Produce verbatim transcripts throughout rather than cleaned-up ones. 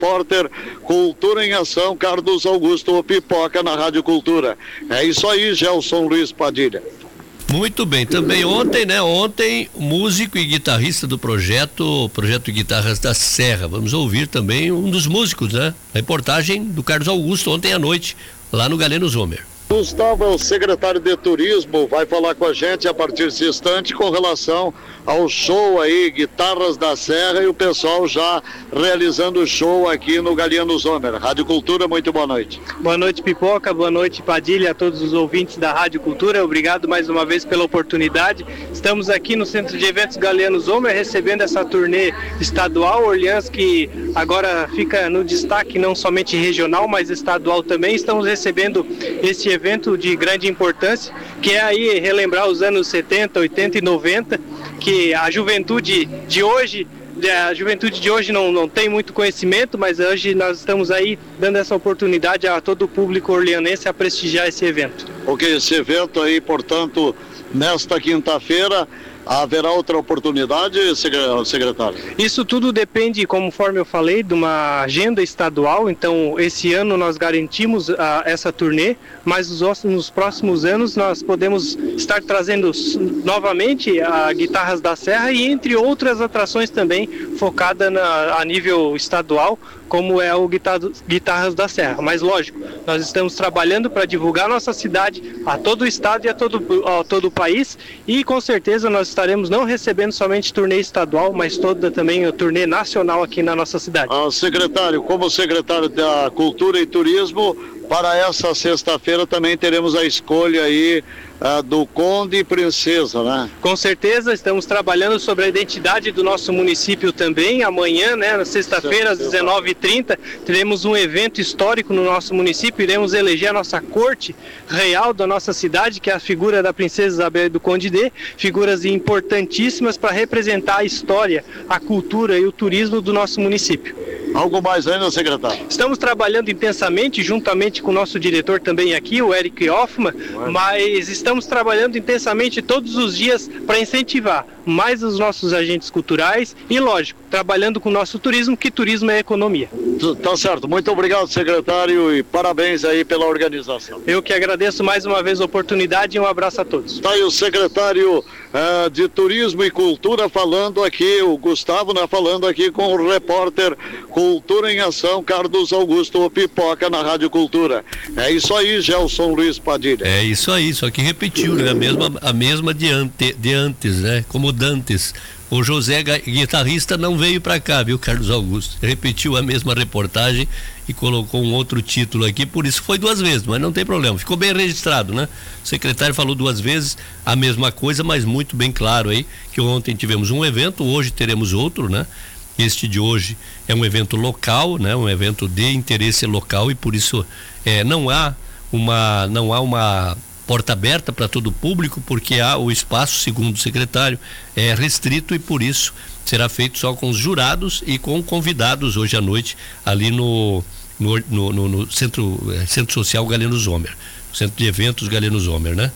repórter Cultura em Ação, Carlos Augusto o Pipoca na Rádio Cultura. É isso aí, Gelson Luiz Padilha. Muito bem, também ontem, né? Ontem, músico e guitarrista do projeto, projeto Guitarras da Serra. Vamos ouvir também um dos músicos, né? Reportagem do Carlos Augusto ontem à noite, lá no Galeno Zomer. Gustavo, o secretário de Turismo, vai falar com a gente a partir desse instante com relação ao show aí, Guitarras da Serra, e o pessoal já realizando o show aqui no Galeno Zomer. Rádio Cultura, muito boa noite. Boa noite, Pipoca, boa noite, Padilha, a todos os ouvintes da Rádio Cultura, obrigado mais uma vez pela oportunidade. Estamos aqui no Centro de Eventos Galeno Zomer, recebendo essa turnê estadual, Orleans, que agora fica no destaque não somente regional, mas estadual também. Estamos recebendo esse evento evento de grande importância, que é aí relembrar os anos setenta, oitenta e noventa, que a juventude de hoje, a juventude de hoje não, não tem muito conhecimento, mas hoje nós estamos aí dando essa oportunidade a todo o público orleanense a prestigiar esse evento. Ok, esse evento aí, portanto, nesta quinta-feira, haverá outra oportunidade, secretário? Isso tudo depende, conforme eu falei, de uma agenda estadual. Então, esse ano nós garantimos uh, essa turnê, mas nos, nos próximos anos nós podemos estar trazendo novamente a Guitarras da Serra e entre outras atrações também focadas na, a nível estadual, como é o Guitarras da Serra. Mas lógico, nós estamos trabalhando para divulgar nossa cidade a todo o estado e a todo, a todo o país, e com certeza nós estaremos não recebendo somente turnê estadual, mas toda também a turnê nacional aqui na nossa cidade. Ah, secretário, como secretário da Cultura e Turismo, para essa sexta-feira também teremos a escolha aí uh, do Conde e Princesa, né? Com certeza, estamos trabalhando sobre a identidade do nosso município também. Amanhã, né, na sexta-feira, às dezenove e trinta, teremos um evento histórico no nosso município. Iremos eleger a nossa corte real da nossa cidade, que é a figura da Princesa Isabel e do Conde D, figuras importantíssimas para representar a história, a cultura e o turismo do nosso município. Algo mais ainda, secretário? Estamos trabalhando intensamente, juntamente com o nosso diretor também aqui, o Eric Hoffman, mas estamos trabalhando intensamente todos os dias para incentivar mais os nossos agentes culturais e, lógico, trabalhando com o nosso turismo, que turismo é economia. Tá certo, muito obrigado, secretário, e parabéns aí pela organização. Eu que agradeço mais uma vez a oportunidade e um abraço a todos. Tá aí o secretário uh, de Turismo e Cultura falando aqui, o Gustavo, né, falando aqui com o repórter Cultura em Ação, Carlos Augusto Pipoca na Rádio Cultura. É isso aí, Gelson Luiz Padilha. É isso aí, só que repetiu, né? A mesma, a mesma de, ante, de antes, né? Como Dantes. O José, guitarrista, não veio para cá, viu, Carlos Augusto? Repetiu a mesma reportagem e colocou um outro título aqui, por isso foi duas vezes, mas não tem problema, ficou bem registrado, né? O secretário falou duas vezes a mesma coisa, mas muito bem claro aí, que ontem tivemos um evento, hoje teremos outro, né? Este de hoje é um evento local, né? Um evento de interesse local, e por isso é, não há uma, não há uma porta aberta para todo o público, porque há o espaço, segundo o secretário, é restrito, e por isso será feito só com os jurados e com convidados hoje à noite ali no, no, no, no, no centro, centro social Galeno Zomer, centro de eventos Galeno Zomer, né?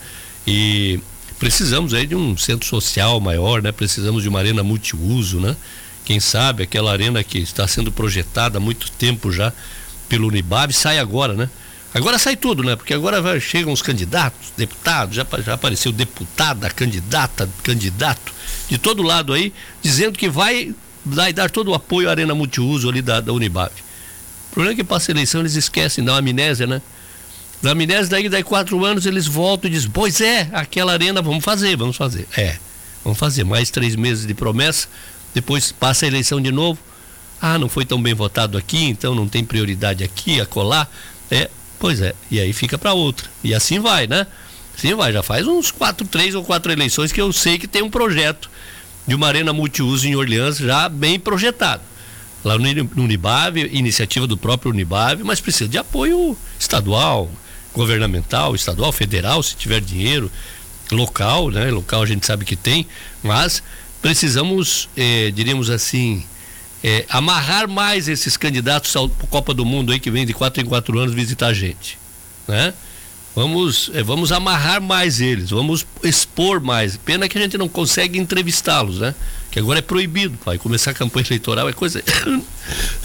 E precisamos aí de um centro social maior, né? Precisamos de uma arena multiuso, né? Quem sabe aquela arena que está sendo projetada há muito tempo já pelo Unibab sai agora, né? Agora sai tudo, né? Porque agora vai, chegam os candidatos, deputados, já, já apareceu deputada, candidata, candidato, de todo lado aí, dizendo que vai, vai dar todo o apoio à arena multiuso ali da, da Unibab. O problema é que passa a eleição, eles esquecem, dá uma amnésia, né? Da amnésia, daí, daí quatro anos eles voltam e dizem, pois é, aquela arena vamos fazer, vamos fazer. É, vamos fazer, mais três meses de promessa, depois passa a eleição de novo, ah, não foi tão bem votado aqui, então não tem prioridade aqui, acolá, é... Pois é, e aí fica para outra. E assim vai, né? Assim vai, já faz uns quatro, três ou quatro eleições que eu sei que tem um projeto de uma arena multiuso em Orleans já bem projetado. Lá no Unibab, iniciativa do próprio Unibab, mas precisa de apoio estadual, governamental, estadual, federal, se tiver dinheiro, local, né? Local a gente sabe que tem, mas precisamos, eh, diríamos assim, É, amarrar mais esses candidatos à Copa do Mundo aí que vem de quatro em quatro anos visitar a gente, né? Vamos, é, vamos amarrar mais eles, vamos expor mais. Pena que a gente não consegue entrevistá-los, né? Que agora é proibido, vai começar a campanha eleitoral, é coisa